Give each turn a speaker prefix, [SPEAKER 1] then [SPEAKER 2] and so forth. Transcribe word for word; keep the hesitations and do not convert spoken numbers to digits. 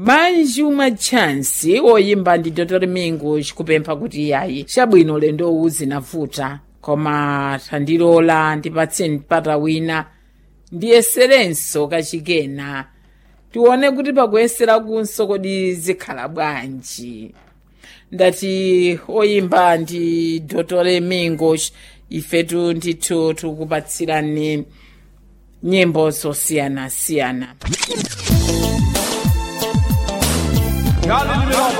[SPEAKER 1] banji uma chance oyimba ndi Dr Mingush kupempha kuti yayi chabwino lendo uzi navuta koma tandilola ndipatseni mpata wina ndiyeserenso kachikena tione kuti pakuyesera kunso kodi zikhala bwanji. Ndati oyimba ndi Dr Mingush ifetu ndithu tikupatsirani nyimbo zosiyana siyana.